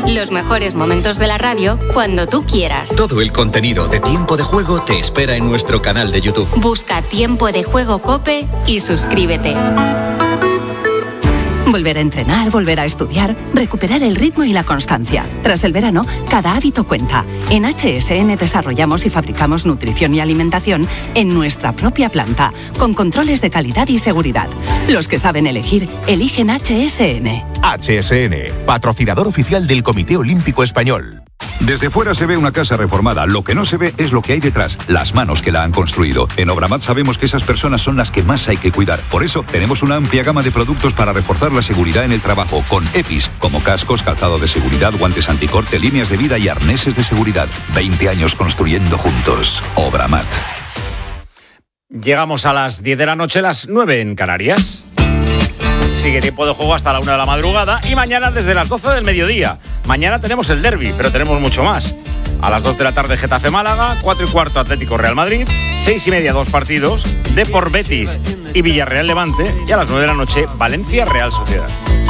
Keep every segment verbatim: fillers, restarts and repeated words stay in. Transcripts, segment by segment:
Los mejores momentos de la radio cuando tú quieras. Todo el contenido de Tiempo de Juego te espera en nuestro canal de YouTube. Busca Tiempo de Juego COPE y suscríbete. Volver a entrenar, volver a estudiar, recuperar el ritmo y la constancia. Tras el verano, cada hábito cuenta. En H S N desarrollamos y fabricamos nutrición y alimentación en nuestra propia planta, con controles de calidad y seguridad. Los que saben elegir, eligen H S N. H S N, patrocinador oficial del Comité Olímpico Español. Desde fuera se ve una casa reformada, lo que no se ve es lo que hay detrás, las manos que la han construido. En Obramat sabemos que esas personas son las que más hay que cuidar. Por eso tenemos una amplia gama de productos para reforzar la seguridad en el trabajo, con EPIs, como cascos, calzado de seguridad, guantes anticorte, líneas de vida y arneses de seguridad. veinte años construyendo juntos. Obramat. Llegamos a las diez de la noche, las nueve en Canarias. Sigue Tiempo de Juego hasta la una de la madrugada y mañana desde las doce del mediodía. Mañana tenemos el derbi, pero tenemos mucho más. A las dos de la tarde Getafe Málaga, cuatro y cuarto Atlético Real Madrid, seis y media dos partidos, Depor Betis y Villarreal Levante, y a las nueve de la noche Valencia Real Sociedad.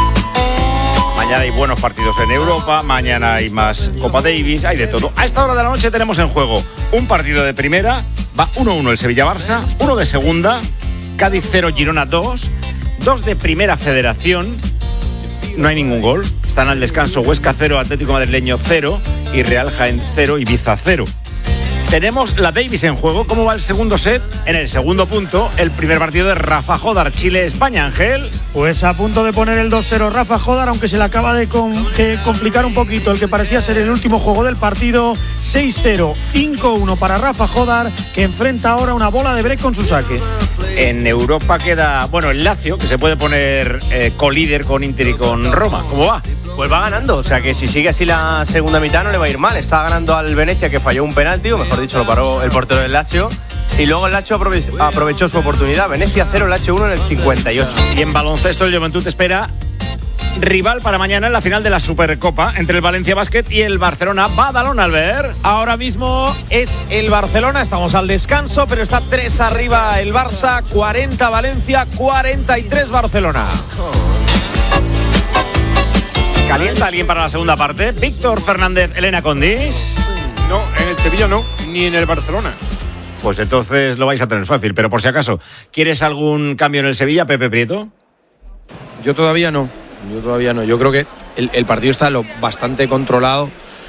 Mañana hay buenos partidos en Europa, mañana hay más Copa Davis, hay de todo. A esta hora de la noche tenemos en juego un partido de primera, va uno uno el Sevilla-Barça, uno de segunda, Cádiz cero, Girona dos, dos de Primera Federación, no hay ningún gol, están al descanso Huesca cero, Atlético Madrileño cero y Real Jaén cero, Ibiza cero. Tenemos la Davis en juego. ¿Cómo va el segundo set? En el segundo punto, el primer partido de Rafa Jodar, Chile-España, Ángel. Pues a punto de poner el dos cero Rafa Jodar, aunque se le acaba de con, que complicar un poquito el que parecía ser el último juego del partido. seis cero, cinco uno para Rafa Jodar, que enfrenta ahora una bola de break con su saque. En Europa queda, bueno, el Lazio, que se puede poner eh, colíder con Inter y con Roma. ¿Cómo va? Pues va ganando, o sea que si sigue así la segunda mitad no le va a ir mal. Está ganando al Venecia, que falló un penalti, o mejor dicho lo paró el portero del Lazio, y luego el Lazio aprove- aprovechó su oportunidad. Venecia cero, Lazio uno en el cincuenta y ocho. Y en baloncesto el Juventud espera rival para mañana en la final de la Supercopa entre el Valencia Basket y el Barcelona Badalona, Albert. Ahora mismo es el Barcelona, estamos al descanso, pero está tres arriba el Barça, cuarenta Valencia, cuarenta y tres Barcelona. ¿Calienta alguien para la segunda parte? Víctor Fernández, Elena Condis. No, en el Sevilla no, ni en el Barcelona. Pues entonces lo vais a tener fácil, pero por si acaso, ¿quieres algún cambio en el Sevilla, Pepe Prieto? Yo todavía no, yo todavía no. Yo creo que el, el partido está lo bastante controlado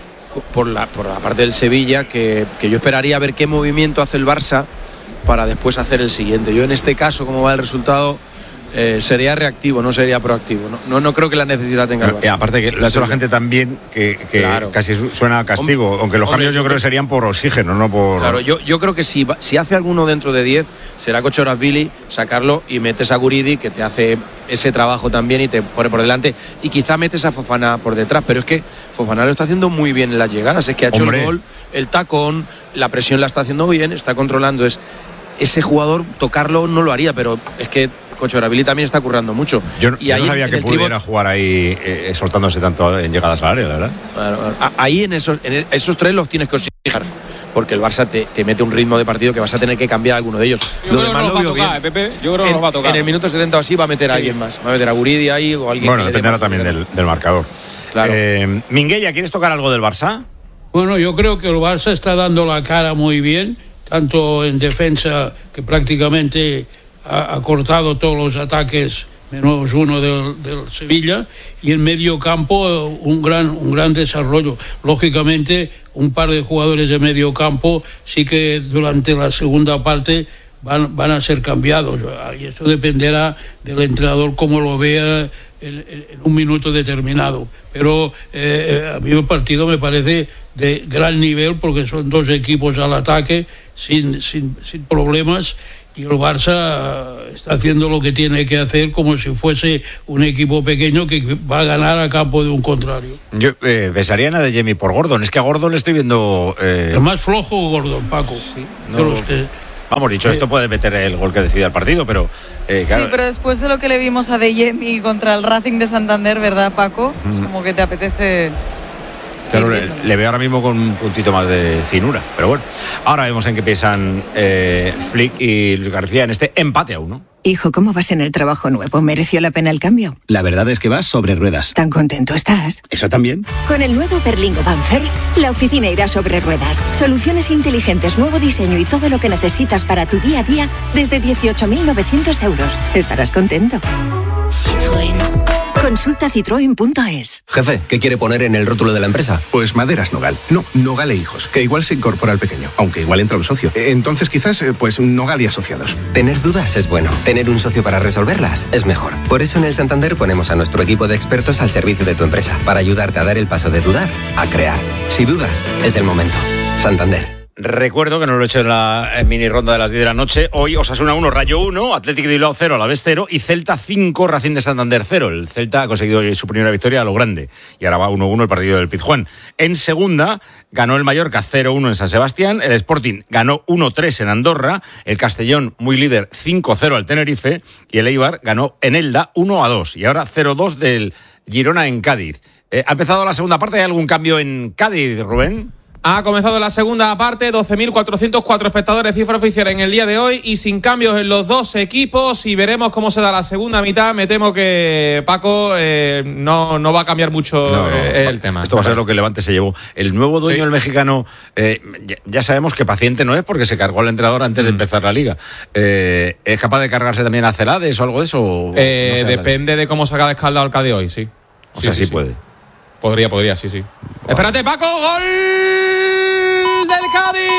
por la, por la parte del Sevilla, que, que yo esperaría ver qué movimiento hace el Barça para después hacer el siguiente. Yo en este caso, como va el resultado, Eh, sería reactivo, no sería proactivo. No, no, no creo que la necesidad tenga el Barça. Eh, aparte que lo ha hecho la gente también, que, que claro, casi suena a castigo, hombre, aunque los hombre, cambios yo creo que serían por oxígeno, no por... Claro, yo, yo creo que si, si hace alguno dentro de diez, será Kochorazvili, sacarlo y metes a Guridi, que te hace ese trabajo también y te pone por delante, y quizá metes a Fofana por detrás, pero es que Fofana lo está haciendo muy bien en las llegadas, es que ha hecho hombre. el gol, el tacón, la presión la está haciendo bien, está controlando, es ese jugador tocarlo no lo haría, pero es que Kochorazvili también está currando mucho. Yo, y yo ahí no sabía en, que en pudiera tribo... jugar ahí eh, soltándose tanto en llegadas al área, la verdad. Claro, claro. Ahí en esos, en esos tres los tienes que oxigenar, porque el Barça te, te mete un ritmo de partido que vas a tener que cambiar alguno de ellos. Yo lo demás no lo veo bien. Eh, Pepe. Yo creo que en, no va a tocar. En el minuto setenta o así va a meter a sí. alguien más. Va a meter a Guridi ahí o alguien. Bueno, que dependerá también del, del marcador. Claro. Eh, Minguella, ¿quieres tocar algo del Barça? Bueno, yo creo que el Barça está dando la cara muy bien, tanto en defensa, que prácticamente ha, ha cortado todos los ataques menos uno del, del Sevilla, y en medio campo un gran, un gran desarrollo. Lógicamente, un par de jugadores de medio campo sí que durante la segunda parte van, van a ser cambiados, y eso dependerá del entrenador cómo lo vea en, en un minuto determinado. Pero eh, a mí el partido me parece de gran nivel, porque son dos equipos al ataque sin, sin, sin problemas, y el Barça está haciendo lo que tiene que hacer como si fuese un equipo pequeño que va a ganar a campo de un contrario. Yo eh, besaría a Adeyemi por Gordon. Es que a Gordon le estoy viendo... Eh... Es más flojo Gordon, Paco. Sí, no... los que... Vamos, dicho, esto puede meter el gol que decida el partido, pero... Eh, claro. Sí, pero después de lo que le vimos a Adeyemi contra el Racing de Santander, ¿verdad, Paco? Mm. Es como que te apetece... Claro, le, le veo ahora mismo con un puntito más de finura, pero bueno. Ahora vemos en qué piensan eh, Flick y Luis García en este empate a uno. Hijo, ¿cómo vas en el trabajo nuevo? ¿Mereció la pena el cambio? La verdad es que vas sobre ruedas. ¿Tan contento estás? ¿Eso también? Con el nuevo Berlingo Van First, la oficina irá sobre ruedas. Soluciones inteligentes, nuevo diseño y todo lo que necesitas para tu día a día desde dieciocho mil novecientos euros. Estarás contento. Citroën. Consulta citroen punto es. Jefe, ¿qué quiere poner en el rótulo de la empresa? Pues Maderas Nogal. No, Nogal e Hijos, que igual se incorpora al pequeño, aunque igual entra un socio. Entonces quizás, pues Nogal y Asociados. Tener dudas es bueno. Tener un socio para resolverlas es mejor. Por eso en el Santander ponemos a nuestro equipo de expertos al servicio de tu empresa, para ayudarte a dar el paso de dudar a crear. Si dudas, es el momento. Santander. Recuerdo que no lo he hecho en la mini ronda de las diez de la noche. Hoy Osasuna uno, Rayo uno, Atlético de Bilbao cero, Alavés cero y Celta cinco, Racing de Santander cero. El Celta ha conseguido su primera victoria a lo grande y ahora va uno uno el partido del Pizjuán. En segunda ganó el Mallorca cero uno en San Sebastián, el Sporting ganó uno tres en Andorra, el Castellón, muy líder, cinco cero al Tenerife y el Eibar ganó en Elda uno a dos y ahora cero dos del Girona en Cádiz. Eh, ¿Ha empezado la segunda parte? ¿Hay algún cambio en Cádiz, Rubén? Ha comenzado la segunda parte, doce mil cuatrocientos cuatro espectadores, cifra oficial en el día de hoy y sin cambios en los dos equipos y veremos cómo se da la segunda mitad. Me temo que Paco eh, no, no va a cambiar mucho no, no, eh, el tema. Esto va a ser lo que Levante se llevó. El nuevo dueño, sí. El mexicano, eh, ya, ya sabemos que paciente no es porque se cargó al entrenador antes mm. de empezar la liga. Eh, ¿Es capaz de cargarse también a Celades o algo de eso? Eh, no sé, depende de cómo saca de escalda el Cádiz hoy, sí. O sea, sí, sí, sí puede. Podría, podría, sí, sí. Wow. Espérate, Paco, gol del Cádiz.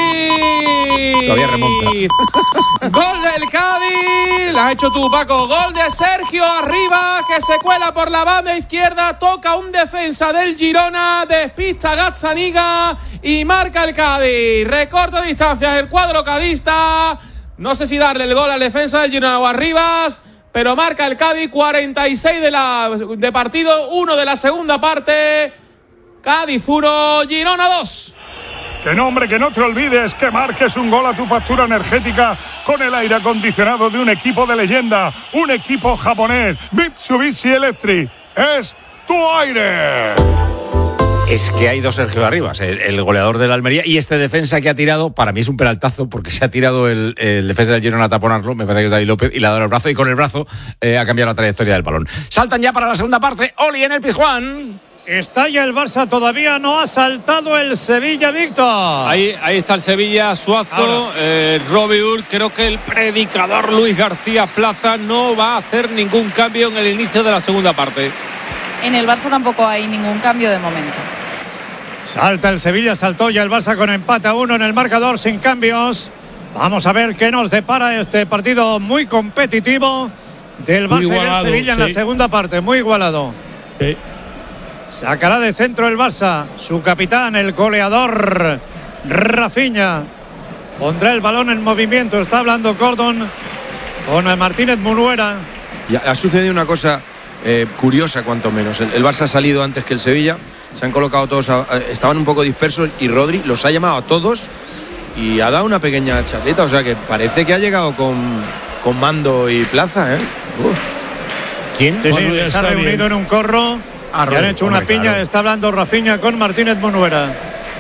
Todavía remonta. Gol del Cádiz. La has hecho tú, Paco. Gol de Sergio Arriba, que se cuela por la banda izquierda, toca un defensa del Girona, despista Gazzaniga y marca el Cádiz. Recorta distancias el cuadro cadista. No sé si darle el gol al defensa del Girona o Arribas, pero marca el Cádiz. Cuarenta y seis de, la, de partido, uno de la segunda parte. Cádiz uno, Girona dos. Que no, hombre, que no te olvides que marques un gol a tu factura energética con el aire acondicionado de un equipo de leyenda, un equipo japonés, Mitsubishi Electric. Es tu aire. Es que hay dos Sergio Arribas, el, el goleador de la Almería y este defensa que ha tirado, para mí es un penaltazo porque se ha tirado el, el defensa del Girona a taponarlo, me parece que es David López, y le ha dado el brazo y con el brazo eh, ha cambiado la trayectoria del balón. Saltan ya para la segunda parte, Oli en el Pizjuán. Está ya el Barça, todavía no ha saltado el Sevilla, Víctor. Ahí, ahí está el Sevilla, Suazo, eh, Robiur. Creo que el predicador Luis García Plaza no va a hacer ningún cambio en el inicio de la segunda parte. En el Barça tampoco hay ningún cambio de momento. Salta el Sevilla, saltó ya el Barça con empate a uno en el marcador sin cambios. Vamos a ver qué nos depara este partido muy competitivo del Barça igualado, y del Sevilla sí. En la segunda parte, muy igualado. Sí. Sacará de centro el Barça, su capitán, el goleador Rafinha. Pondrá el balón en movimiento, está hablando Gordon con Martínez Munuera. Y ha sucedido una cosa eh, curiosa, cuanto menos. El, el Barça ha salido antes que el Sevilla, se han colocado todos, a, a, estaban un poco dispersos y Rodri los ha llamado a todos y ha dado una pequeña charleta, o sea que parece que ha llegado con, con mando y plaza, ¿eh? Uf. ¿Quién? Sí, sí, se ha reunido bien en un corro. Ah, y han hecho una hombre, piña, claro. Está hablando Rafinha con Martínez Munuera.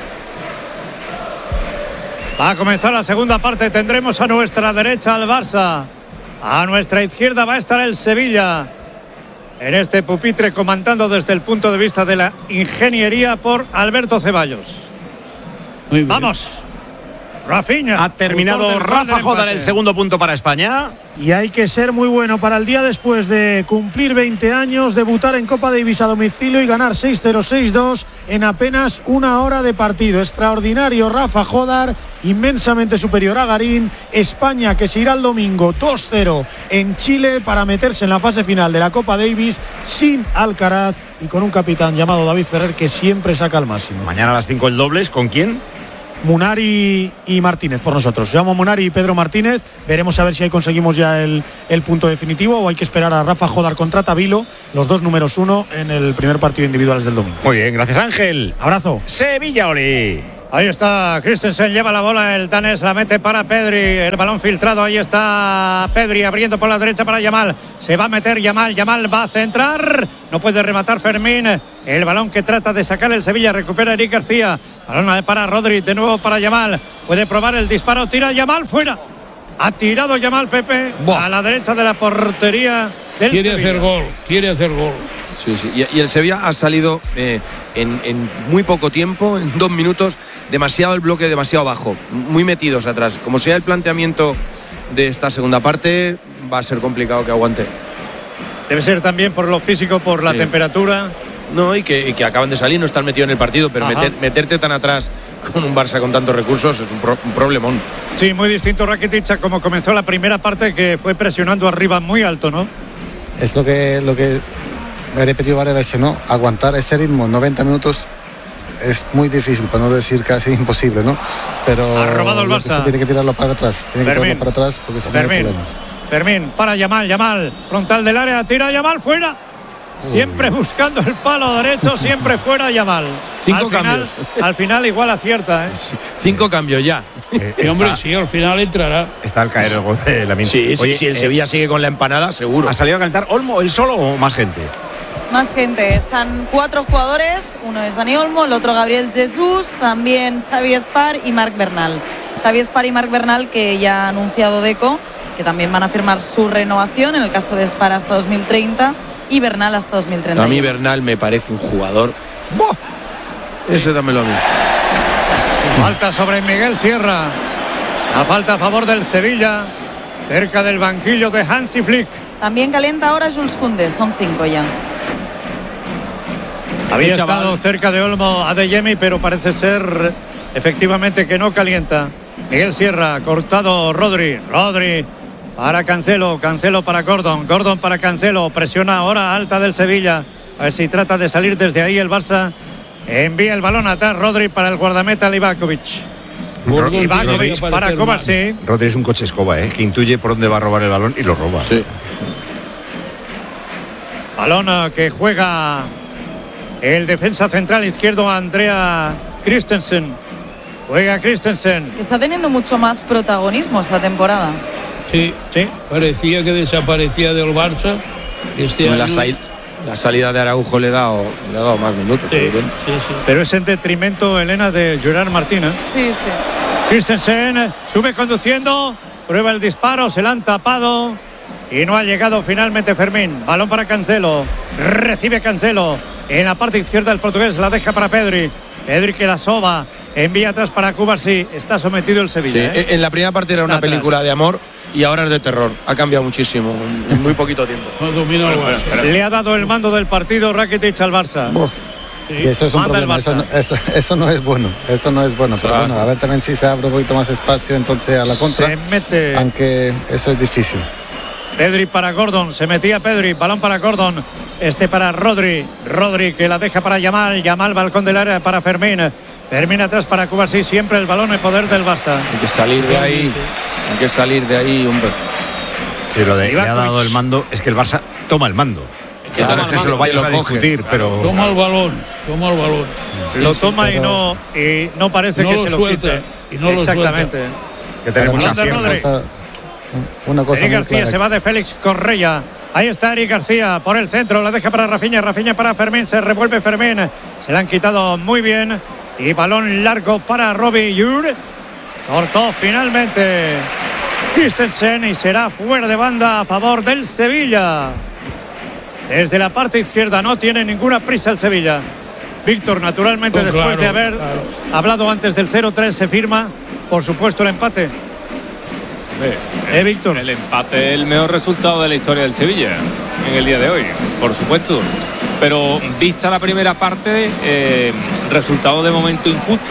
Va a comenzar la segunda parte, tendremos a nuestra derecha al Barça, a nuestra izquierda va a estar el Sevilla, en este pupitre comandando desde el punto de vista de la ingeniería por Alberto Ceballos. Vamos, Rafinha. Ha terminado Rafa Jodar el segundo punto para España. Y hay que ser muy bueno para el día después de cumplir veinte años, debutar en Copa Davis a domicilio y ganar seis cero seis dos en apenas una hora de partido. Extraordinario Rafa Jodar, inmensamente superior a Garín. España que se irá el domingo dos cero en Chile para meterse en la fase final de la Copa Davis sin Alcaraz y con un capitán llamado David Ferrer que siempre saca el máximo. Mañana a las cinco el dobles, ¿con quién? Munari y Martínez por nosotros. Llamo Munari y Pedro Martínez. Veremos a ver si ahí conseguimos ya el, el punto definitivo o hay que esperar a Rafa Jodar contra Tabilo, los dos números uno en el primer partido individuales del domingo. Muy bien, gracias Ángel. Abrazo. Sevilla, Oli. Ahí está Christensen, lleva la bola, el danés la mete para Pedri, el balón filtrado, ahí está Pedri abriendo por la derecha para Yamal, se va a meter Yamal, Yamal va a centrar, no puede rematar Fermín, el balón que trata de sacar el Sevilla, recupera Eric García, balón para Rodri, de nuevo para Yamal, puede probar el disparo, tira Yamal, fuera. Ha tirado Yamal, Pepe, Buah. a la derecha de la portería del Quiere Sevilla. hacer gol, quiere hacer gol. Sí, sí. Y, y el Sevilla ha salido eh, en, en muy poco tiempo, en dos minutos, demasiado el bloque, demasiado bajo, muy metidos atrás. Como sea el planteamiento de esta segunda parte, va a ser complicado que aguante. Debe ser también por lo físico, por la sí. temperatura. No, y que, y que acaban de salir, no están metidos en el partido, pero meter, meterte tan atrás con un Barça con tantos recursos es un, pro, un problemón. Sí, muy distinto Rakitic a como comenzó la primera parte, que fue presionando arriba muy alto, ¿no? Es lo que, lo que he repetido varias veces, ¿no? Aguantar ese ritmo noventa minutos es muy difícil, para no decir casi imposible, ¿no? Pero ha robado el Barça. Tiene que tirarlo para atrás, tiene que tirarlo para atrás porque si no hay problemas. Fermín, para Yamal, Yamal, frontal del área, tira Yamal fuera. Siempre buscando el palo derecho, siempre fuera Yamal. Cinco al final, cambios. Al final igual acierta, ¿eh? Sí, cinco cambios ya. Eh, sí, hombre, sí, al final entrará. Está al caer el gol de Lamine. Sí, Oye, sí, si el eh, Sevilla sigue con la empanada, seguro. ¿Ha salido a calentar Olmo él solo o más gente? Más gente, están cuatro jugadores, uno es Dani Olmo, el otro Gabriel Jesús, también Xavi Espar y Marc Bernal. Xavi Espar y Marc Bernal, que ya ha anunciado Deco, que también van a firmar su renovación, en el caso de Espar hasta dos mil treinta y Bernal hasta dos mil treinta. A mí Bernal me parece un jugador. ¡Buah! Ese dámelo a mí. Falta sobre Miguel Sierra. La falta a favor del Sevilla, cerca del banquillo de Hansi Flick. También calienta ahora Jules Koundé, son cinco ya. Había estado cerca de Olmo Adeyemi, pero parece ser efectivamente que no calienta. Miguel Sierra, cortado Rodri, Rodri para Cancelo, Cancelo para Gordon, Gordon para Cancelo, presiona ahora alta del Sevilla, a ver si trata de salir desde ahí el Barça. Envía el balón atrás, Rodri para el guardameta Livakovic. Livakovic para Kovacic. Rodri es un coche escoba, ¿eh? Que intuye por dónde va a robar el balón y lo roba. Sí. Balón que juega el defensa central izquierdo Andrea Christensen. Juega Christensen. Que está teniendo mucho más protagonismo esta temporada. Sí, sí. Parecía que desaparecía del Barça. Este la, año... sal, la salida de Araujo le ha dado, le ha dado más minutos. Sí, sí, sí. Pero es en detrimento, Elena, de Gerard Martín, ¿eh? Sí, sí. Christensen sube conduciendo, prueba el disparo, se la han tapado y no ha llegado finalmente Fermín. Balón para Cancelo, recibe Cancelo en la parte izquierda el portugués, la deja para Pedri. Pedri que la soba, envía atrás para Kovacic. Está sometido el Sevilla. Sí, ¿eh? En la primera parte era Está una atrás. película de amor y ahora es de terror. Ha cambiado muchísimo en muy poquito tiempo. No domina el Barça. Le ha dado el mando del partido Rakitic al Barça. Sí. Y eso es un Manda problema, el eso no, Barça. eso, eso no es bueno, eso no es bueno, pero Ah. bueno, a ver también si se abre un poquito más espacio entonces a la contra, Se mete aunque eso es difícil. Pedri para Gordon, se metía Pedri, balón para Gordon, este para Rodri, Rodri que la deja para Yamal, Yamal balcón del área para Fermín, Fermín atrás para Kovacic, siempre el balón en poder del Barça. Hay que salir de ahí, hay que salir de ahí, hombre. Sí, lo de le ha Livakovic. dado el mando, es que el Barça toma el mando. Que Toma no es el que se lo mando, vayas lo a coge. discutir, pero... Toma el balón, toma el balón. Lo Sí, toma y pero- no y no parece No que lo se lo suelta, quite. y no lo Exactamente. que tener Pero mucha Manda pierna. Rodri. cosa, una cosa Eric muy García clara. se va de Félix Correia. Ahí está Eric García por el centro, la deja para Rafinha, Rafinha para Fermín, se revuelve Fermín, se la han quitado muy bien y balón largo para Robbie Yur. Cortó finalmente Christensen y será fuera de banda a favor del Sevilla. Desde la parte izquierda no tiene ninguna prisa el Sevilla. Víctor, naturalmente, Oh, después claro, de haber claro. hablado antes del cero tres, se firma, por supuesto, el empate. ¿Eh, Víctor? El empate es el mejor resultado de la historia del Sevilla en el día de hoy, por supuesto. Pero vista la primera parte, eh, resultado de momento injusto.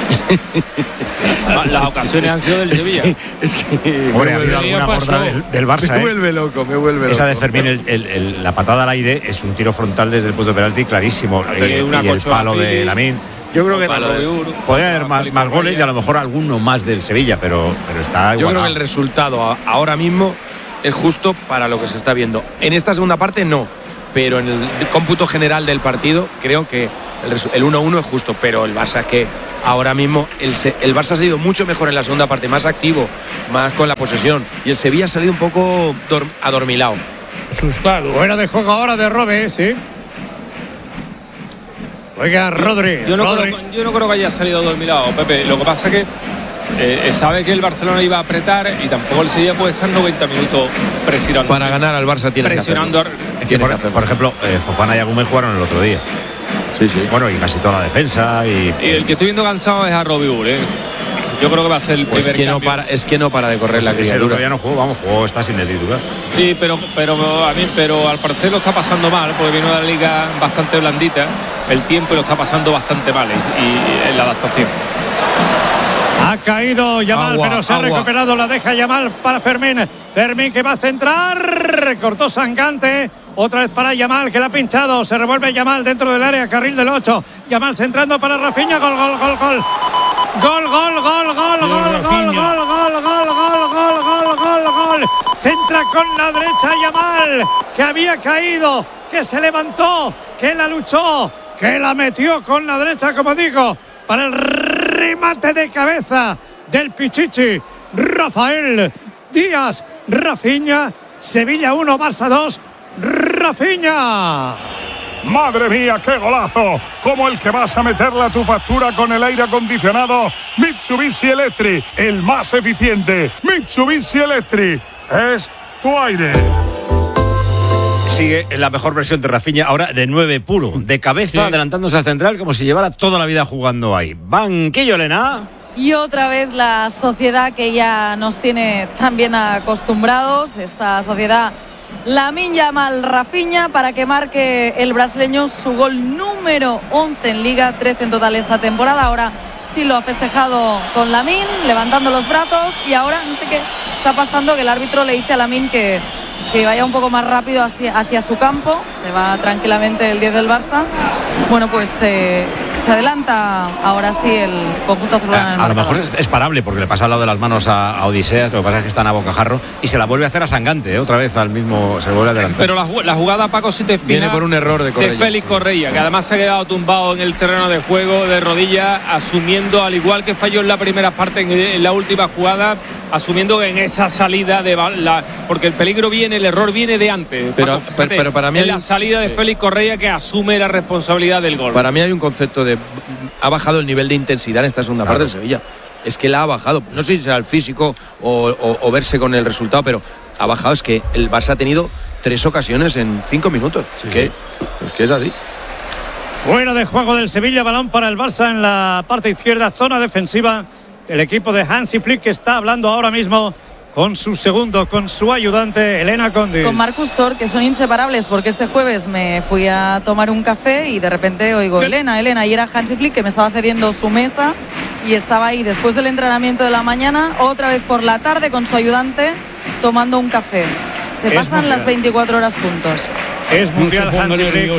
Las ocasiones han sido del Es Sevilla. que, es que Hombre, ha me habido vuelve, alguna pasó. gorda del, del Barça, me ¿eh? vuelve loco, me vuelve loco. Esa de Fermín, el, el- el- la patada al aire es un tiro frontal desde el punto de penalti clarísimo. Ha tenido Y, una y el cochola palo de Fili, Lamine. Yo creo que palo de Ur, podría haber palo más, Félix más Correa. goles y a lo mejor alguno más del Sevilla, pero, pero está Yo igualado. creo que el resultado a- ahora mismo es justo para lo que se está viendo. En esta segunda parte no, pero en el cómputo general del partido creo que el resu- el uno uno es justo, pero el Barça es que ahora mismo el, Se- el Barça ha salido mucho mejor en la segunda parte, más activo, más con la posesión, y el Sevilla ha salido un poco dor- adormilado. Asustado. Fuera de juego ahora de Robe, sí. Oiga, Rodri. Yo no, Rodri. creo, yo no creo que haya salido dormilado, Pepe. Lo que pasa es que eh, sabe que el Barcelona iba a apretar y tampoco el Sevilla puede estar noventa minutos presionando. Para ganar al Barça tiene presionando que hacerlo. Es que por, por ejemplo, eh, Fofana y Agumé jugaron el otro día. Sí, sí. Bueno, y casi toda la defensa. Y, y el que estoy viendo cansado es a Robbie Hull, ¿eh? Yo creo que va a ser el pues primer que no cambio. para, es que no para de correr pues la criatura. Ya no jugó, vamos, jugó, está sin el titular. Sí, pero, pero, a mí, pero al parecer lo está pasando mal, porque vino de la liga bastante blandita, el tiempo y lo está pasando bastante mal y, y en la adaptación. Ha caído Yamal, Agua, pero se agua. ha recuperado. La deja Yamal para Fermín. Fermín que va a centrar. Cortó Sangante. Otra vez para Yamal, que la ha pinchado. Se revuelve Yamal dentro del área. Carril del ocho. Yamal centrando para Rafinha. Gol, gol, gol, gol. Gol, gol, gol, gol, gol, gol, gol, gol, gol, gol, gol, gol, gol, gol. Centra con la derecha Yamal, que había caído, que se levantó, que la luchó, que la metió con la derecha, como digo, para el remate de cabeza del Pichichi. Rafael Díaz, Rafinha, Sevilla uno, Barça dos, Rafinha. Madre mía, qué golazo, como el que vas a meterle a tu factura con el aire acondicionado Mitsubishi Electric, el más eficiente. Mitsubishi Electric es tu aire. Sigue en la mejor versión de Rafinha, ahora de nueve puro, de cabeza, sí, adelantándose al central como si llevara toda la vida jugando ahí. Banquillo, Elena. Y otra vez la sociedad que ya nos tiene tan bien acostumbrados, esta sociedad Lamine Yamal, Rafinha, para que marque el brasileño su gol número once en Liga, trece en total esta temporada. Ahora sí lo ha festejado con Lamine, levantando los brazos, y ahora no sé qué está pasando, que el árbitro le dice a Lamine que, que vaya un poco más rápido hacia, hacia su campo. Se va tranquilamente el diez del Barça. Bueno, pues eh, se adelanta ahora sí el conjunto azulgrana. A, a lo mejor es, es parable porque le pasa al lado de las manos a, a Odiseas, lo que pasa es que están a bocajarro y se la vuelve a hacer a Sangante, ¿eh? Otra vez al mismo, se vuelve a adelantar. Pero la, la jugada, Paco, si te fijas, viene por un error de Correia, de Félix Correia, que además se ha quedado tumbado en el terreno de juego de rodillas, asumiendo, al igual que falló en la primera parte, en, en la última jugada, asumiendo que en esa salida de la, porque el peligro viene, el error viene de antes. Pero, Paco, pero, pero para mí en hay, la salida de Félix Correia, que asume la responsabilidad del gol. Para mí hay un concepto de ha bajado el nivel de intensidad en esta segunda claro. parte de Sevilla. Es que la ha bajado. No sé si será el físico o, o, o verse con el resultado, pero ha bajado. Es que el Barça ha tenido tres ocasiones en cinco minutos. Sí. Es, que, es que es así. Fuera de juego del Sevilla, balón para el Barça en la parte izquierda, zona defensiva del equipo de Hansi Flick, que está hablando ahora mismo con su segundo, con su ayudante Elena Condis. Con Marcus Sor, que son inseparables, porque este jueves me fui a tomar un café y de repente oigo Elena, Elena, y era Hansi Flick, que me estaba cediendo su mesa y estaba ahí después del entrenamiento de la mañana, otra vez por la tarde con su ayudante tomando un café. Se es pasan mundial. Las veinticuatro horas juntos. Es mundial Hansi Flick.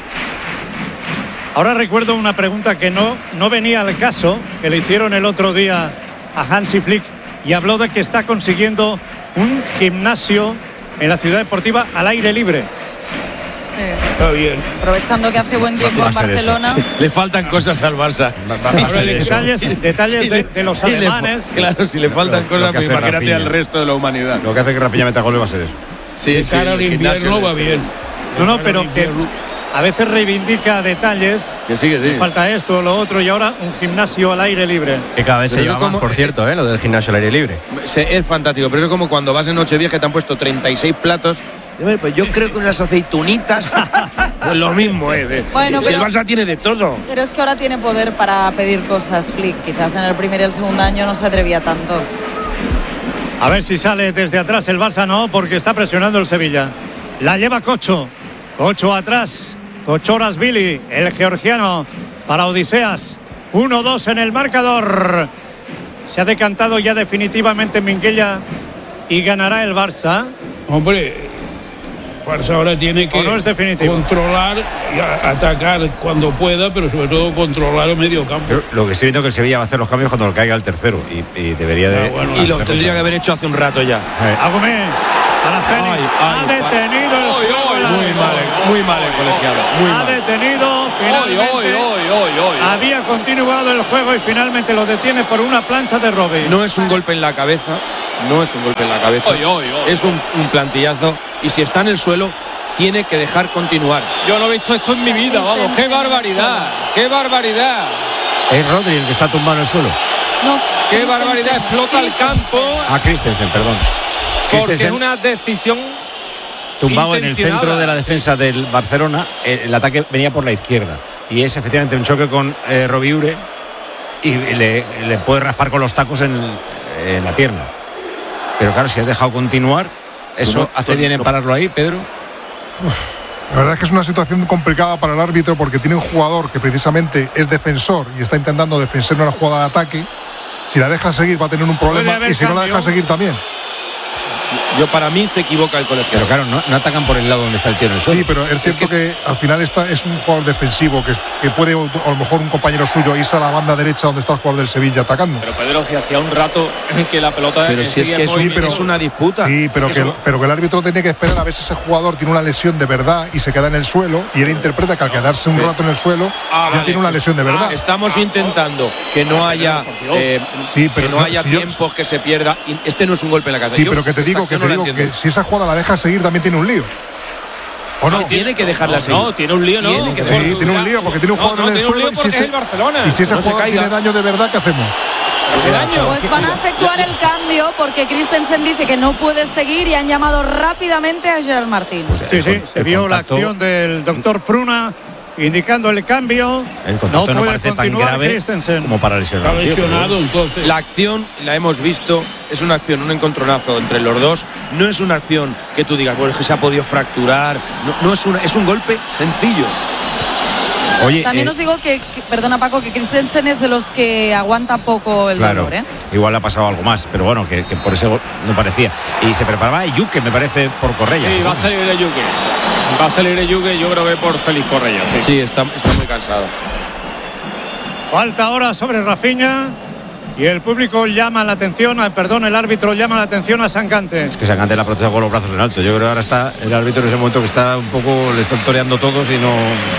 Ahora recuerdo una pregunta que no, no venía al caso, que le hicieron el otro día a Hansi Flick, y habló de que está consiguiendo un gimnasio en la ciudad deportiva al aire libre. Sí. Está bien. Aprovechando que hace buen tiempo en Barcelona. Sí. Le faltan cosas al Barça. Detalles, detalles sí, de, de los alemanes. Le, claro, si le faltan lo, cosas, lo imagínate Rafinha. Al resto de la humanidad. Lo que hace que Rafinha meta gol va a ser eso. Sí, de cara sí, al invierno va bien. No, no, pero que a veces reivindica detalles. Que sigue, sí. Falta esto, lo otro, y ahora un gimnasio al aire libre. Que cada vez se lleva más, por cierto, ¿eh? Lo del gimnasio al aire libre. Es fantástico, pero es como cuando vas en Nochevieja y te han puesto treinta y seis platos. Pues yo creo que unas aceitunitas pues lo mismo es. Eh. Bueno, pero, el Barça tiene de todo. Pero es que ahora tiene poder para pedir cosas, Flick. Quizás en el primer y el segundo año no se atrevía tanto. A ver si sale desde atrás el Barça, no, porque está presionando el Sevilla. La lleva Cocho. Cocho atrás. Kochorasvili, el georgiano, para Odiseas. uno dos en el marcador. Se ha decantado ya definitivamente Minguella y ganará el Barça. Hombre, Barça ahora tiene que no es controlar y a, atacar cuando pueda, pero sobre todo controlar el medio campo. Yo, lo que estoy viendo es que el Sevilla va a hacer los cambios cuando caiga el tercero y, y debería de... Ah, bueno, y lo tendría que haber hecho hace un rato ya. Eh. Agumé, para Félix, ay, ay, ha detenido el ay, ay, muy mal, muy mal el colegiado, muy ha mal. detenido finalmente, ay, ay, ay, ay, ay. había continuado el juego y finalmente lo detiene por una plancha de Robbie. No es un golpe en la cabeza, no es un golpe en la cabeza, ay, ay, ay. es un, un plantillazo, y si está en el suelo tiene que dejar continuar. Yo no he visto esto en mi vida, vamos, qué barbaridad, qué barbaridad. Es Rodri el que está tumbado en el suelo. No, Qué barbaridad, explota el campo. A Christensen, perdón. Porque Christensen, es una decisión tumbado en el intencionada. centro de la defensa del Barcelona. El, el ataque venía por la izquierda. Y es efectivamente un choque con eh, Robiure. Y le, le puede raspar con los tacos en, en la pierna. Pero claro, si has dejado continuar, eso no, hace no, bien en no. pararlo ahí, Pedro. La verdad es que es una situación complicada para el árbitro porque tiene un jugador que precisamente es defensor y está intentando defender una jugada de ataque. Si la deja seguir va a tener un problema y si no la deja seguir también. Yo para mí se equivoca el colegiado. Pero claro, no, no atacan por el lado donde está el tío en el suelo. Sí, pero es cierto es que, que al final está, es un jugador defensivo que, que puede, a lo mejor un compañero suyo irse a la banda derecha donde está el jugador del Sevilla atacando. Pero Pedro, si hacía un rato que la pelota... Pero si es que es, un, pero es una disputa. Sí, pero que, Eso... pero que el árbitro tiene que esperar a ver si ese jugador tiene una lesión de verdad y se queda en el suelo y él interpreta que al quedarse un rato en el suelo ah, ya vale. tiene una lesión de verdad. Ah, estamos intentando que no haya eh, sí, pero que no no, haya si tiempos yo... que se pierda. Este no es un golpe en la cabeza. Sí, yo, pero que te digo que, te no digo que si esa jugada la deja seguir también tiene un lío. ¿O sí, no? Tiene que dejarla no, seguir. No, tiene un lío, no. Tiene, que sí, tiene un lío porque tiene un no, jugador no, en el tiene suelo un lío y si, porque ese, es el Barcelona. y si ese no jugador tiene daño de verdad, ¿qué hacemos? Pues van a efectuar el cambio porque Christensen dice que no puede seguir y han llamado rápidamente a Gerard Martín. Pues sí, sí, se vio la acción del doctor Pruna indicando el cambio. El contacto no no puede parece tan continuar grave Christensen. como para lesionar. Está lesionado, entonces. La acción la hemos visto, es una acción, un encontronazo entre los dos. No es una acción que tú digas, bueno, es que se ha podido fracturar. No, no es una, es un golpe sencillo. Oye, También eh, os digo que, que, perdona Paco, que Christensen es de los que aguanta poco el claro, dolor, ¿eh? Igual ha pasado algo más, pero bueno, que, que por ese gol no parecía. Y se preparaba Yuque, me parece, por Correia. Sí, va a salir el Yuque. Va a salir el Yuque, yo creo que por Félix Correia, sí. Sí, está, está muy cansado. Falta ahora sobre Rafinha y el público llama la atención, perdón, el árbitro llama la atención a Sancante. Es que Sancante la protege con los brazos en alto. Yo creo que ahora está el árbitro en ese momento que está un poco, le están toreando todos y no...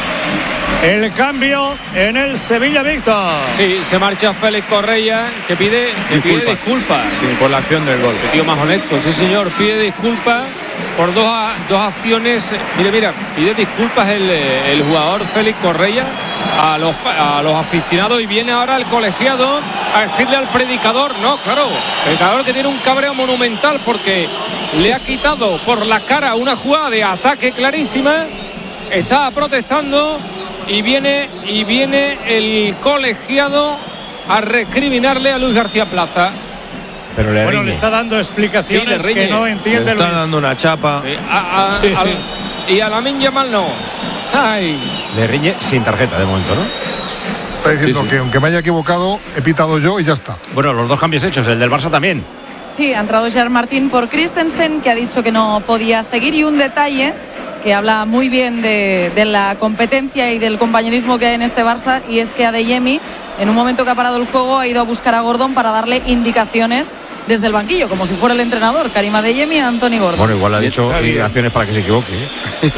El cambio en el Sevilla Víctor. Sí, se marcha Félix Correia, que pide, que pide disculpas. Sí, por la acción del gol. El tío más honesto, sí señor, pide disculpas por dos, dos acciones. Mire, mira, pide disculpas el, el jugador Félix Correia a los, a los aficionados y viene ahora el colegiado a decirle al predicador, no, claro, el predicador que tiene un cabreo monumental porque le ha quitado por la cara una jugada de ataque clarísima, está protestando. Y viene, y viene el colegiado a recriminarle a Luis García Plaza. Pero le bueno, riñe. le está dando explicaciones sí, que no entiende. Le está Luis. dando una chapa. Sí, a, a, sí. Al, y a Lamine Yamal no. Ay. Le riñe sin tarjeta de momento, ¿no? Está diciendo sí, sí. que aunque me haya equivocado, he pitado yo y ya está. Bueno, los dos cambios hechos, el del Barça también. Sí, ha entrado Gerard Martín por Christensen, que ha dicho que no podía seguir. Y un detalle que habla muy bien de, de la competencia y del compañerismo que hay en este Barça, y es que Adeyemi, en un momento que ha parado el juego, ha ido a buscar a Gordon para darle indicaciones desde el banquillo, como si fuera el entrenador, Karim Adeyemi a Anthony Gordon. Bueno, igual ha dicho indicaciones para que se equivoque, ¿eh?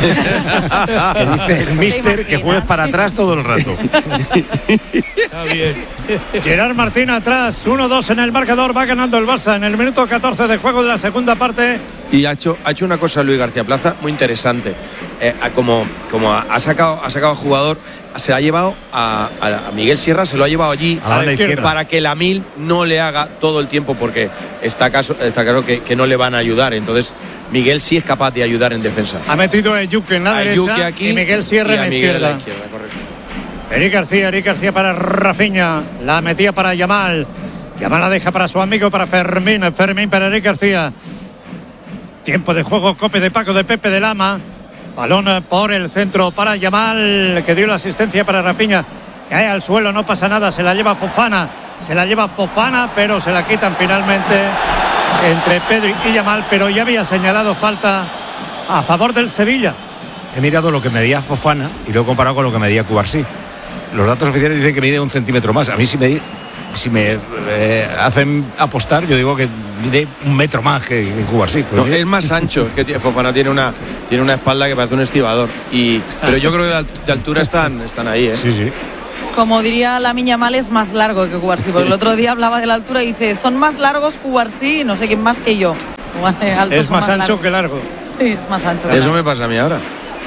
Que dice el mister que juegues para atrás todo el rato. Está bien. Gerard Martín atrás, uno dos en el marcador, va ganando el Barça en el minuto catorce de juego de la segunda parte. Y ha hecho, ha hecho una cosa Luis García Plaza muy interesante. Eh, como como ha sacado ha sacado jugador, se ha llevado a, a Miguel Sierra, se lo ha llevado allí a la izquierda para que Lamil no le haga todo el tiempo, porque está, caso, está claro que, que no le van a ayudar. Entonces Miguel sí es capaz de ayudar en defensa. Ha metido a Yuque en la a derecha aquí, y Miguel Sierra y en la Miguel izquierda. En la izquierda, correcto. Eric García, Eric García para Rafinha, la metía para Yamal. Yamal la deja para su amigo, para Fermín, Fermín para Eric García. Tiempo de juego, Cope de Paco, de Pepe de Lama. Balón por el centro para Yamal, que dio la asistencia para Rafinha. Cae al suelo, no pasa nada, se la lleva Fofana. Se la lleva Fofana, pero se la quitan finalmente entre Pedri y Yamal. Pero ya había señalado falta a favor del Sevilla. He mirado lo que medía Fofana y lo he comparado con lo que medía Cubarsí. Los datos oficiales dicen que mide un centímetro más. A mí si me, si me eh, hacen apostar, yo digo que mide un metro más que, que Cubarsí. No, es más ancho, es que Fofana tiene una, tiene una espalda que parece un estibador. Y, pero yo creo que de altura están, están ahí, ¿eh? Sí, sí. Como diría Lamine Yamal, es más largo que Cubarsí, porque el otro día hablaba de la altura y dice, son más largos Cubarsí y no sé quién más que yo. Es más, más ancho largo. que largo. Sí, es más ancho que Eso largo. me pasa a mí ahora.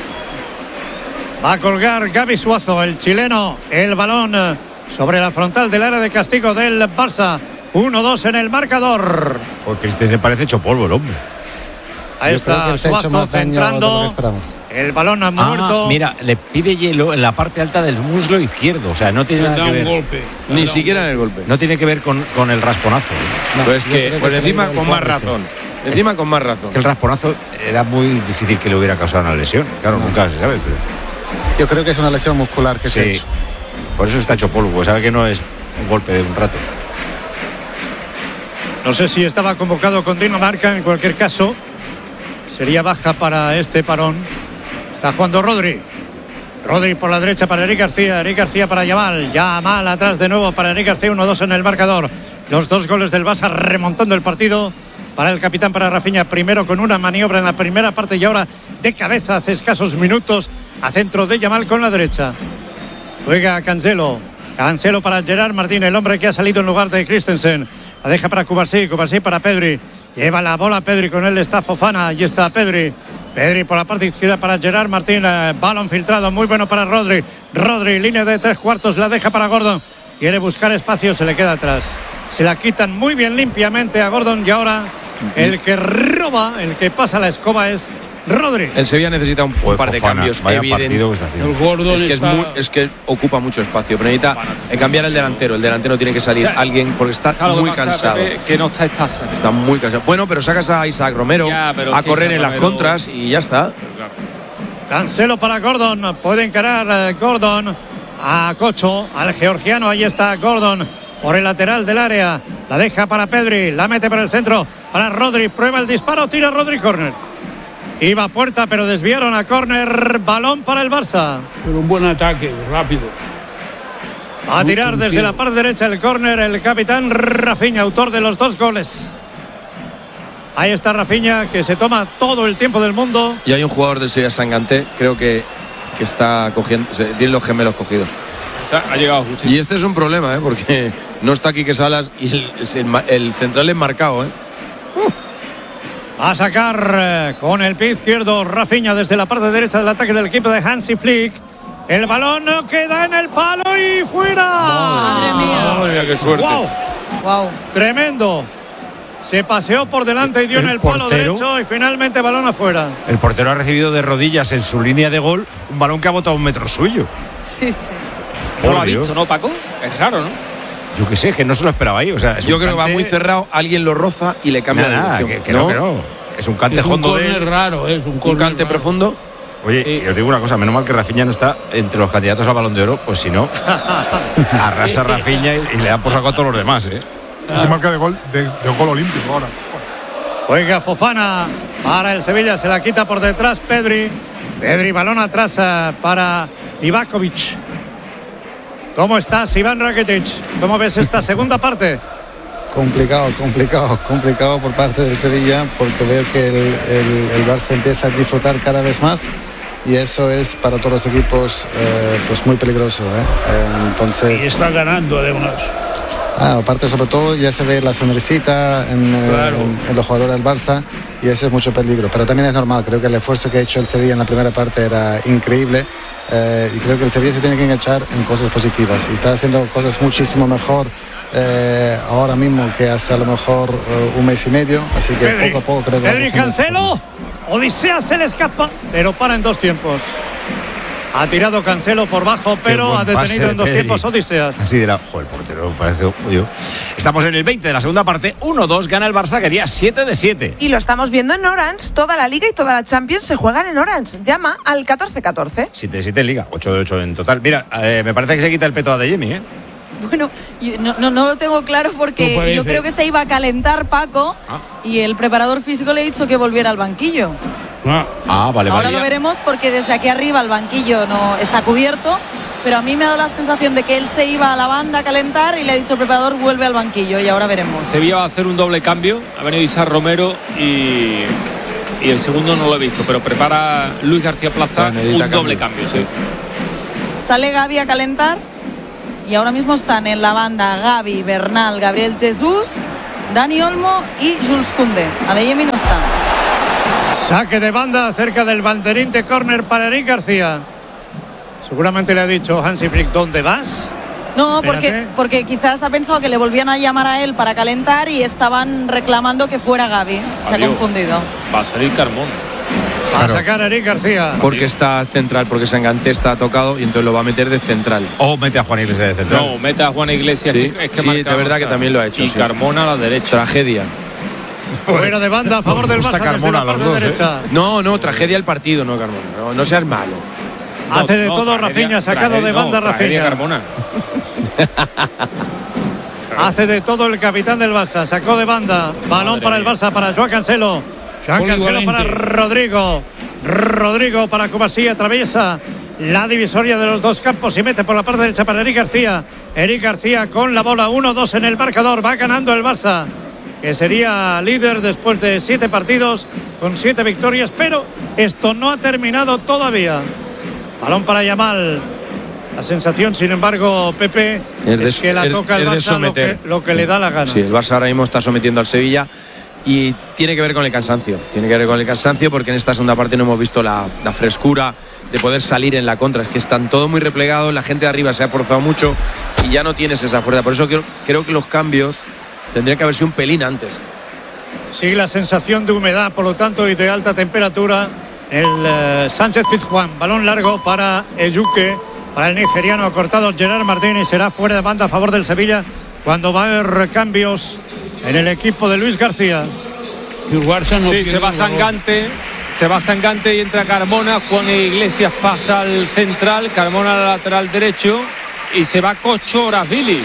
Va a colgar Gaby Suazo, el chileno, el balón sobre la frontal del área de castigo del Barça. uno dos en el marcador. Porque este se parece hecho polvo el hombre. Ahí Yo está creo que se ha hecho Suazo más daño de lo que centrando. esperamos. El balón ha Ah, muerto. mira, le pide hielo en la parte alta del muslo izquierdo. O sea, no tiene Le nada da que un ver. golpe. Ni siquiera en el golpe. No tiene que ver con, con el rasponazo. No, Pues yo que, creo pues se le encima ha ido con el más cuádriceps. razón. Encima con más razón. Que el rasponazo era muy difícil que le hubiera causado una lesión. Claro, No. nunca se sabe. Pero Yo creo que es una lesión muscular que se ha sí, hecho. por eso está hecho polvo. Pues sabe que no es un golpe de un rato. No sé si estaba convocado con Dinamarca. En cualquier caso, sería baja para este parón. Está jugando Rodri. Rodri por la derecha para Eric García. Eric García para Yamal. Yamal atrás de nuevo para Eric García. uno dos en el marcador. Los dos goles del Barça remontando el partido. Para el capitán, para Rafinha, primero con una maniobra en la primera parte y ahora de cabeza hace escasos minutos a centro de Yamal con la derecha. Juega Cancelo. Cancelo para Gerard Martín, el hombre que ha salido en lugar de Christensen. La deja para Cubarsí, Cubarsí para Pedri. Lleva la bola Pedri, con él está Fofana. Allí está Pedri. Pedri por la parte izquierda para Gerard Martín. Eh, balón filtrado, muy bueno para Rodri. Rodri, línea de tres cuartos, la deja para Gordon. Quiere buscar espacio, se le queda atrás. Se la quitan muy bien limpiamente a Gordon y ahora el que roba, el que pasa la escoba es Rodri. El Sevilla necesita un Joder, par de Fofana, cambios vaya evidentes. partido que está haciendo. El Gordon Es que, es, está- muy- es que ocupa mucho espacio, pero necesita eh, cambiar el delantero. El delantero tiene que salir O sea, alguien porque está ¿sabes lo que muy pasa, cansado. Pepe? Que no está Estaza. Está muy cansado. Bueno, pero sacas a Isaac Romero Ya, pero a es que correr Isaac en las Romero- contras y ya está. Cancelo para Gordon, puede encarar eh, Gordon a Cocho, al georgiano, ahí está Gordon por el lateral del área, la deja para Pedri, la mete para el centro, para Rodri, prueba el disparo, tira Rodri, córner. Iba a puerta pero desviaron a córner, balón para el Barça. Pero un buen ataque, rápido. Va a Muy tirar desde puntual. la parte derecha el córner el capitán Rafinha, autor de los dos goles. Ahí está Rafinha, que se toma todo el tiempo del mundo. Y hay un jugador del Sevilla, Sanganté, creo que, que está cogiendo, se- tiene los gemelos cogidos. Está- ha llegado justo. Y este es un problema, ¿eh? Porque no está Quique Salas y el, es el ma- el central es marcado, ¿eh? Va a sacar eh, con el pie izquierdo Rafinha desde la parte derecha del ataque del equipo de Hansi Flick. El balón no queda en el palo y fuera. Madre mía. Madre mía, qué suerte. Wow, Wow. tremendo. Se paseó por delante y dio El en el palo portero. derecho y finalmente balón afuera. El portero ha recibido de rodillas en su línea de gol un balón que ha botado un metro suyo. Sí, sí. No lo Por ha Dios. visto, ¿no, Paco? Es raro, ¿no? Yo qué sé, que no se lo esperaba ahí. O sea, es Yo un creo que va cante- muy cerrado, alguien lo roza y le cambia Nada, de nada, dirección. que, que no, que no. Es un cante Es un hondo de córner él. raro, es un Un córner cante raro. profundo. Oye, y os digo una cosa, menos mal que Rafinha no está entre los candidatos al Balón de Oro, pues si no, arrasa Rafinha y, y le da por saco a todos los demás, ¿eh? Se marca de gol, de, de gol olímpico ahora. Juega Fofana para el Sevilla, se la quita por detrás Pedri. Pedri, balón atrás eh, para Ivakovic. ¿Cómo estás, Iván Rakitic? ¿Cómo ves esta segunda parte? Complicado, complicado, complicado por parte del Sevilla, porque veo que el, el, el Barça empieza a disfrutar cada vez más y eso es para todos los equipos eh, pues muy peligroso, ¿eh? Eh, entonces, Y está ganando además. ah, aparte sobre todo ya se ve la sonrisita en, eh, Claro. en- en los jugadores del Barça y eso es mucho peligro, pero también es normal. Creo que el esfuerzo que ha hecho el Sevilla en la primera parte era increíble eh, y creo que el Sevilla se tiene que enganchar en cosas positivas y está haciendo cosas muchísimo mejor eh, ahora mismo que hace a lo mejor eh, un mes y medio, así que Pedri, poco a poco creo que Pedri, va cogiendo- Cancelo. Odisea se le escapa, pero para en dos tiempos. Ha tirado Cancelo por bajo, pero buen ha detenido pase de en dos Pedri. tiempos Odiseas. Así de la. Joder, el portero parece yo. Estamos en el veinte de la segunda parte. uno dos gana el Barça, quería siete de siete. Y lo estamos viendo en Orange. Toda la Liga y toda la Champions se juegan en Orange. Llama al catorce catorce. siete de siete en Liga, ocho de ocho en total. Mira, eh, me parece que se quita el peto a De Jemi, ¿eh? Bueno, yo no, no, no lo tengo claro No porque parece. yo creo que se iba a calentar Paco y el preparador físico le ha dicho que volviera al banquillo. Ah, vale, Ahora vale. lo veremos porque desde aquí arriba el banquillo no está cubierto, pero a mí me ha dado la sensación de que él se iba a la banda a calentar y le ha dicho el preparador vuelve al banquillo y ahora veremos. Sevilla va a hacer un doble cambio. Ha venido Isaac Romero y, y el segundo no lo he visto, pero prepara Luis García Plaza un necesita doble cambio. cambio, sí. Sale Gavi a calentar y ahora mismo están en la banda Gavi, Bernal, Gabriel Jesús, Dani Olmo y Jules Koundé. Adeyemi no está. Saque de banda cerca del banderín de córner para Eric García. Seguramente le ha dicho Hansi Flick, ¿dónde vas? No, porque, Espérate. porque quizás ha pensado que le volvían a llamar a él para calentar y estaban reclamando que fuera Gavi. Se ha Adiós. confundido. Va a salir Carmona. Va a sacar a Eric García. Porque está central, porque Sanganté está tocado y entonces lo va a meter de central. O mete a Juan Iglesias de central. No, mete a Juan Iglesias. Sí, que, es que sí, marca de verdad Barça. que también lo ha hecho. Y sí. Carmona a la derecha. Tragedia. Fuera de banda a favor del gusta Barça Carmona desde la a los parte dos, derecha. ¿eh? No, no, tragedia el partido, no Carmona. No, no seas malo. Hace de No, todo tragedia- Rafinha, sacado tragedia- de banda no, tragedia Rafinha. Carmona. Hace de todo el capitán del Barça. Sacó de banda. Balón Madre para el mía. Barça, para Joan Cancelo. Joan Cancelo para Rodrigo. Rodrigo para Cubarsí. Atraviesa la divisoria de los dos campos y mete por la parte derecha para Eric García. Eric García con la bola. uno dos en el marcador. Va ganando el Barça, que sería líder después de siete partidos con siete victorias. Pero esto no ha terminado todavía. Balón para Yamal. La sensación, sin embargo, Pepe, Es de- es que la es- toca el es de Barça lo que, someter. lo que le da la gana. Sí, el Barça ahora mismo está sometiendo al Sevilla y tiene que ver con el cansancio. Tiene que ver con el cansancio porque en esta segunda parte no hemos visto la, la frescura de poder salir en la contra. Es que están todos muy replegados, la gente de arriba se ha forzado mucho y ya no tienes esa fuerza. Por eso creo, creo que los cambios tendrían que haber sido un pelín antes. Sigue la sensación de humedad, por lo tanto, y de alta temperatura. El eh, Sánchez Pizjuán, balón largo para Ejuke, para el nigeriano, ha cortado Gerard Martín y será fuera de banda a favor del Sevilla cuando va a haber cambios en el equipo de Luis García. Y el Barça no Sí, pierde se va el balón. Sangante. Se va Sangante y entra Carmona. Juan Iglesias pasa al central. Carmona al lateral derecho. Y se va Cochoras Vilis.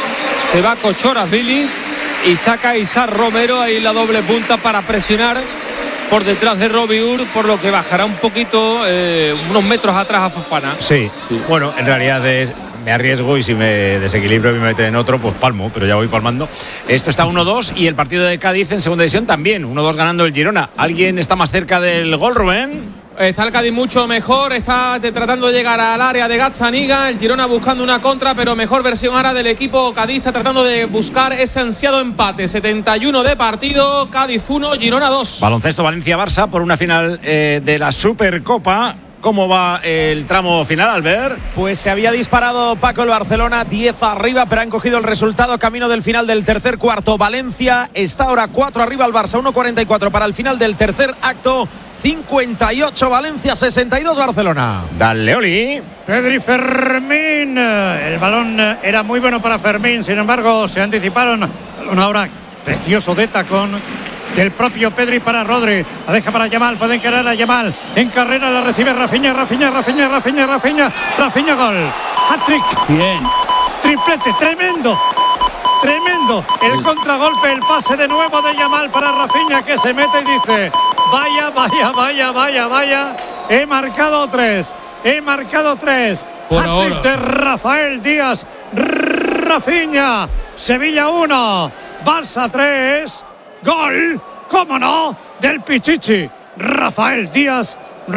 Se va Cochoras Vilis. Y saca a Isaac Romero ahí la doble punta para presionar por detrás de Robiur, por lo que bajará un poquito, eh, unos metros atrás a Fofana. Sí. Bueno, en realidad es, me arriesgo y si me desequilibro y me meten en otro, pues palmo, pero ya voy palmando. Esto está uno dos y el partido de Cádiz en segunda división también, uno dos ganando el Girona. ¿Alguien está más cerca del gol, Rubén? Está el Cádiz mucho mejor, está tratando de llegar al área de Gazzaniga, el Girona buscando una contra, pero mejor versión ahora del equipo cadista, tratando de buscar ese ansiado empate. setenta y uno de partido, Cádiz uno, Girona dos. Baloncesto Valencia-Barça por una final eh, de la Supercopa. ¿Cómo va el tramo final, Albert? Pues se había disparado Paco el Barcelona, diez arriba, pero han cogido el resultado camino del final del tercer cuarto. Valencia está ahora cuatro arriba al Barça, uno cuarenta y cuatro para el final del tercer acto. cincuenta y ocho Valencia, sesenta y dos Barcelona. Dale, Oli. Pedri Fermín. El balón era muy bueno para Fermín, sin embargo se anticiparon. Balón ahora precioso de tacón del propio Pedri para Rodri. La deja para Yamal, puede encarar a Yamal. En carrera la recibe Rafinha, Rafinha, Rafinha, Rafinha, Rafinha. Rafinha, gol. Hat-trick. Bien. Triplete, tremendo. Tremendo. El contragolpe, el pase de nuevo de Yamal para Rafinha, que se mete y dice: vaya, vaya, vaya, vaya, vaya. He marcado tres. He marcado tres. Por Hat-trick ahora. de Rafael Díaz. Rafinha. Sevilla uno. Barça tres. Gol, cómo no, del Pichichi. Rafael Díaz.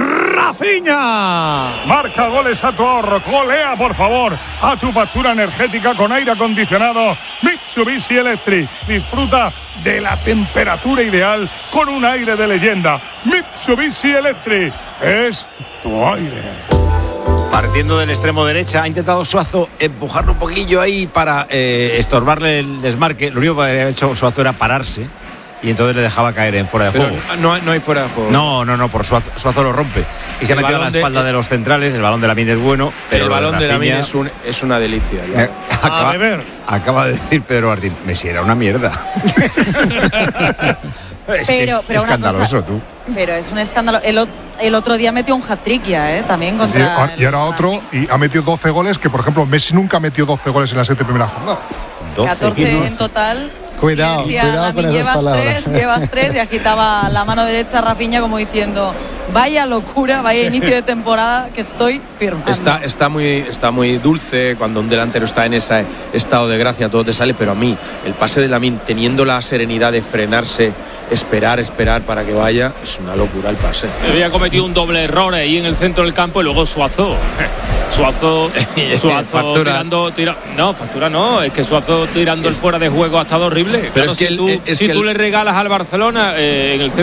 Rafinha. Marca goles a tu ahorro, golea por favor a tu factura energética con aire acondicionado Mitsubishi Electric. Disfruta de la temperatura ideal con un aire de leyenda. Mitsubishi Electric es tu aire. Partiendo del extremo derecha, ha intentado Suazo empujarlo un poquillo ahí para eh, estorbarle el desmarque. Lo único que había hecho Suazo era pararse y entonces le dejaba caer en fuera de Pero juego. no, no hay fuera de juego. No, no, no, por Suazo, Suazo lo rompe. Y se ha El metido a la balón de- espalda de, los centrales. El balón de Lamine es bueno, pero el lo balón de la Rafinha- es, un, es una delicia. ya. Eh, acaba, A beber. acaba de decir Pedro Martín, Messi era una mierda. Es que Pero- es pero una escandaloso, cosa- tú. Pero es un escándalo. El, o- el otro día metió un hat-trick ya, ¿eh? También contra. Y, y ahora otro, y ha metido doce goles, que por ejemplo Messi nunca metió doce goles en las siete primeras jornadas. catorce en total. Cuidado, Y decía, cuidado Lamine, con esas llevas palabras. tres, llevas tres, y agitaba la mano derecha Rafinha como diciendo: vaya locura, vaya inicio de temporada que estoy firmando. Está, está, muy, está muy dulce cuando un delantero está en ese estado de gracia, todo te sale, pero a mí el pase de Lamine, teniendo la serenidad de frenarse, esperar, esperar para que vaya, es una locura el pase. Había cometido un doble error ahí en el centro del campo y luego Suazo. Suazo, Suazo Facturas. tirando, tira, no, factura no, es que Suazo tirando el fuera de juego ha estado horrible. Pero Claro, es que si el- tú, es si que tú el- le regalas al Barcelona eh, en el centro